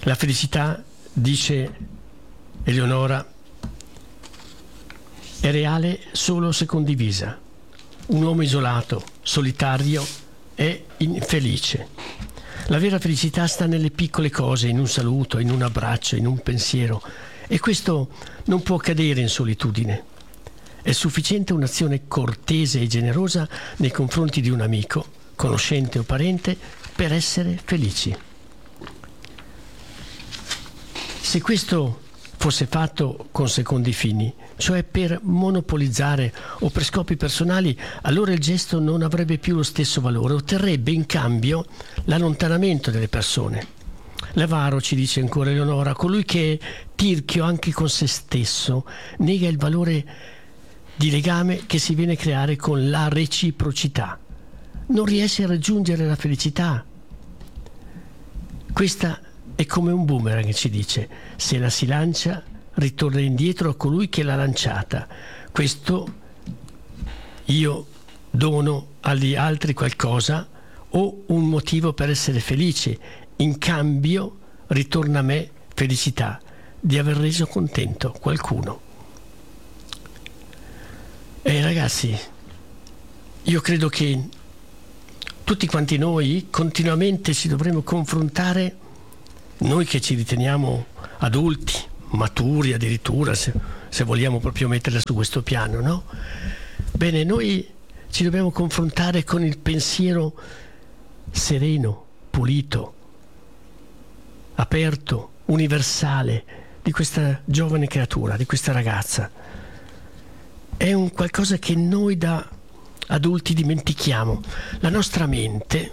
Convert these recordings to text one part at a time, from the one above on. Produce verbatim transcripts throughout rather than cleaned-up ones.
La felicità, dice Eleonora, è reale solo se condivisa. Un uomo isolato, solitario, è infelice. La vera felicità sta nelle piccole cose, in un saluto, in un abbraccio, in un pensiero, e questo non può accadere in solitudine. È sufficiente un'azione cortese e generosa nei confronti di un amico, conoscente o parente, per essere felici. Se questo fosse fatto con secondi fini, cioè per monopolizzare o per scopi personali, allora il gesto non avrebbe più lo stesso valore, otterrebbe in cambio l'allontanamento delle persone. L'avaro, ci dice ancora Eleonora, colui che è tirchio anche con se stesso, nega il valore di legame che si viene a creare con la reciprocità. Non riesce a raggiungere la felicità. Questa è come un boomerang, ci dice, se la si lancia ritorna indietro a colui che l'ha lanciata. Questo io dono agli altri qualcosa o un motivo per essere felice, in cambio ritorna a me felicità di aver reso contento qualcuno. E ragazzi, io credo che tutti quanti noi continuamente ci dovremo confrontare, noi che ci riteniamo adulti, maturi addirittura, se, se vogliamo proprio metterla su questo piano, no? Bene, noi ci dobbiamo confrontare con il pensiero sereno, pulito, aperto, universale di questa giovane creatura, di questa ragazza. È un qualcosa che noi da adulti dimentichiamo. La nostra mente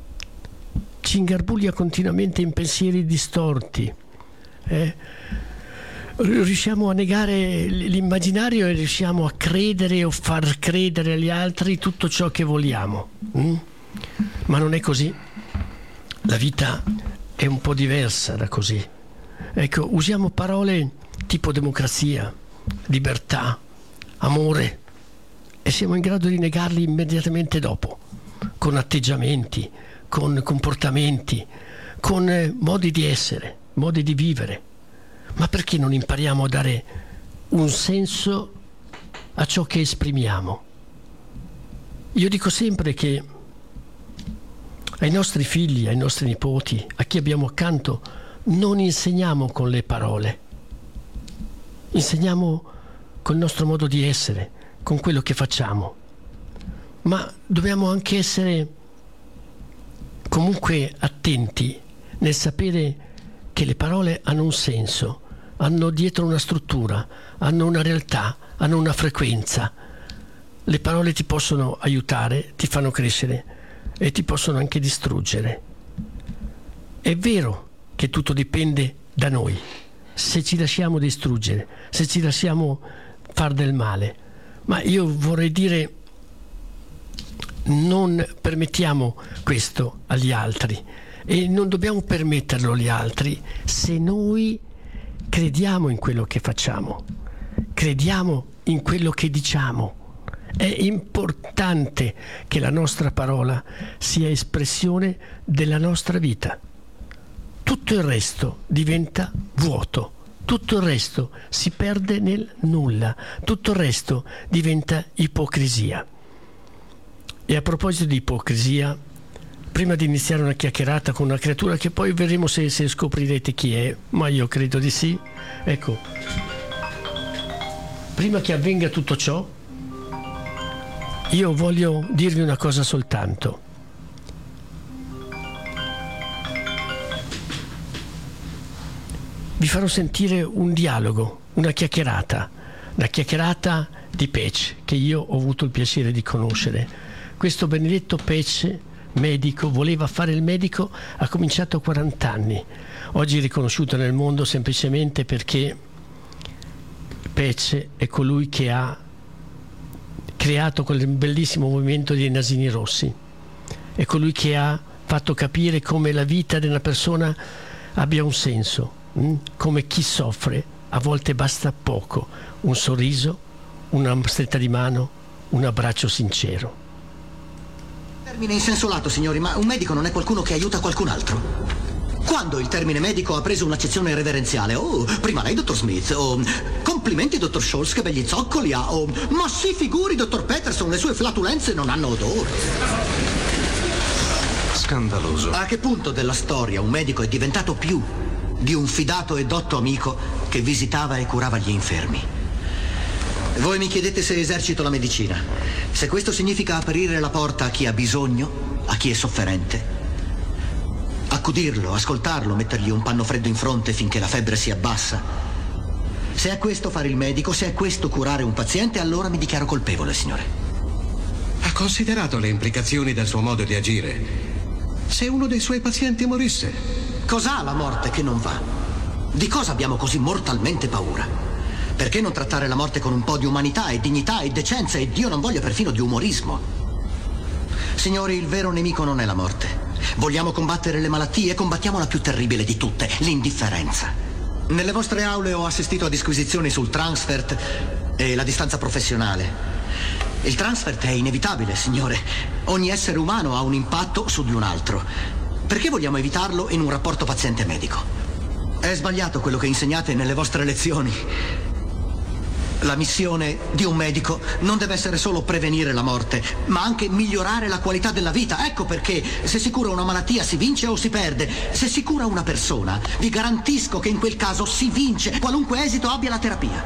ci ingarbuglia continuamente in pensieri distorti. Eh? Riusciamo a negare l'immaginario e riusciamo a credere o far credere agli altri tutto ciò che vogliamo. Mm? Ma non è così. La vita è un po' diversa da così. Ecco, usiamo parole tipo democrazia, libertà, amore, e siamo in grado di negarli immediatamente dopo, con atteggiamenti, con comportamenti, con eh, modi di essere, modi di vivere. Ma perché non impariamo a dare un senso a ciò che esprimiamo? Io dico sempre che ai nostri figli, ai nostri nipoti, a chi abbiamo accanto, non insegniamo con le parole, insegniamo col nostro modo di essere, con quello che facciamo. Ma dobbiamo anche essere comunque attenti nel sapere che le parole hanno un senso, hanno dietro una struttura, hanno una realtà, hanno una frequenza. Le parole ti possono aiutare, ti fanno crescere e ti possono anche distruggere. È vero che tutto dipende da noi, se ci lasciamo distruggere, se ci lasciamo far del male. Ma io vorrei dire, non permettiamo questo agli altri e non dobbiamo permetterlo agli altri se noi crediamo in quello che facciamo, crediamo in quello che diciamo. È importante che la nostra parola sia espressione della nostra vita. Tutto il resto diventa vuoto, tutto il resto si perde nel nulla, tutto il resto diventa ipocrisia. E a proposito di ipocrisia, prima di iniziare una chiacchierata con una creatura che poi vedremo se, se scoprirete chi è, ma io credo di sì, ecco, prima che avvenga tutto ciò, io voglio dirvi una cosa soltanto. Vi farò sentire un dialogo, una chiacchierata, la chiacchierata di Pece, che io ho avuto il piacere di conoscere. Questo benedetto Pece, medico, voleva fare il medico, ha cominciato a quaranta anni. Oggi è riconosciuto nel mondo semplicemente perché Pece è colui che ha creato quel bellissimo movimento dei nasini rossi, è colui che ha fatto capire come la vita di una persona abbia un senso, mh? come chi soffre a volte basta poco, un sorriso, una stretta di mano, un abbraccio sincero. Termine in senso lato, signori, ma un medico non è qualcuno che aiuta qualcun altro. Quando il termine medico ha preso un'accezione reverenziale? Oh, prima lei, dottor Smith. Oh, complimenti, dottor Scholz, che begli zoccoli ha. Oh, ma si figuri, dottor Peterson, le sue flatulenze non hanno odore. Scandaloso. A che punto della storia un medico è diventato più di un fidato e dotto amico che visitava e curava gli infermi? Voi mi chiedete se esercito la medicina. Se questo significa aprire la porta a chi ha bisogno, a chi è sofferente, accudirlo, ascoltarlo, mettergli un panno freddo in fronte finché la febbre si abbassa. Se è questo fare il medico, se è questo curare un paziente, allora mi dichiaro colpevole, signore. Ha considerato le implicazioni del suo modo di agire? Se uno dei suoi pazienti morisse? Cos'ha la morte che non va? Di cosa abbiamo così mortalmente paura? Perché non trattare la morte con un po' di umanità e dignità e decenza e Dio non voglia perfino di umorismo? Signori, il vero nemico non è la morte. Vogliamo combattere le malattie? Combattiamo la più terribile di tutte, l'indifferenza. Nelle vostre aule ho assistito a disquisizioni sul transfert e la distanza professionale. Il transfert è inevitabile, signore. Ogni essere umano ha un impatto su di un altro. Perché vogliamo evitarlo in un rapporto paziente-medico? È sbagliato quello che insegnate nelle vostre lezioni. La missione di un medico non deve essere solo prevenire la morte, ma anche migliorare la qualità della vita. Ecco perché se si cura una malattia si vince o si perde. Se si cura una persona, vi garantisco che in quel caso si vince, qualunque esito abbia la terapia.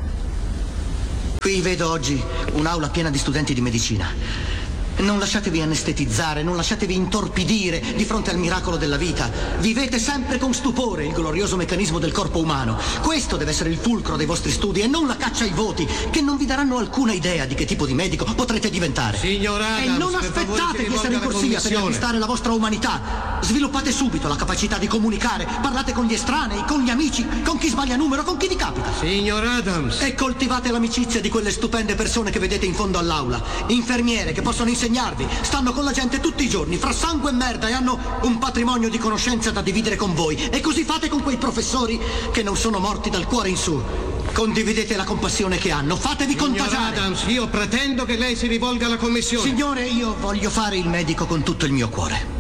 Qui vedo oggi un'aula piena di studenti di medicina. Non lasciatevi anestetizzare, non lasciatevi intorpidire di fronte al miracolo della vita. Vivete sempre con stupore il glorioso meccanismo del corpo umano. Questo deve essere il fulcro dei vostri studi e non la caccia ai voti, che non vi daranno alcuna idea di che tipo di medico potrete diventare. Signor Adams, e non per favore, aspettate si di essere in rivolga alla corsia per commissione. riacquistare la vostra umanità. Sviluppate subito la capacità di comunicare. Parlate con gli estranei, con gli amici, con chi sbaglia numero, con chi vi capita. Signor Adams. E coltivate l'amicizia di quelle stupende persone che vedete in fondo all'aula. Infermiere che possono insegnarvi, stanno con la gente tutti i giorni, fra sangue e merda, e hanno un patrimonio di conoscenza da dividere con voi. E così fate con quei professori che non sono morti dal cuore in su. Condividete la compassione che hanno, fatevi Signor contagiare. Adams, io pretendo che lei si rivolga alla commissione. Signore, io voglio fare il medico con tutto il mio cuore.